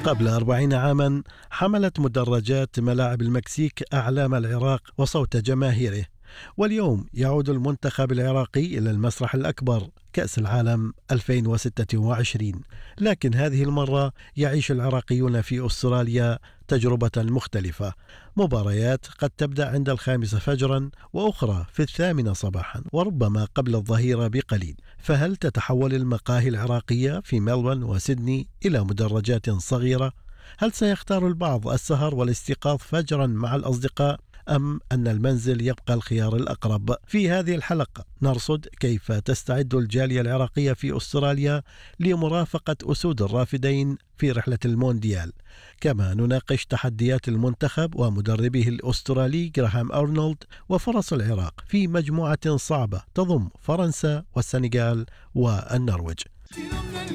قبل 40 عاما حملت مدرجات ملاعب المكسيك أعلام العراق وصوت جماهيره، واليوم يعود المنتخب العراقي إلى المسرح الأكبر كأس العالم 2026. لكن هذه المرة يعيش العراقيون في أستراليا تجربة مختلفة، مباريات قد تبدأ عند 5 فجرا وأخرى في 8 صباحا وربما قبل الظهيرة بقليل. فهل تتحول المقاهي العراقية في ملبورن وسيدني إلى مدرجات صغيرة؟ هل سيختار البعض السهر والاستيقاظ فجرا مع الأصدقاء، أم أن المنزل يبقى الخيار الأقرب؟ في هذه الحلقة نرصد كيف تستعد الجالية العراقية في أستراليا لمرافقة أسود الرافدين في رحلة المونديال، كما نناقش تحديات المنتخب ومدربه الأسترالي غراهام أرنولد وفرص العراق في مجموعة صعبة تضم فرنسا والسنغال والنرويج.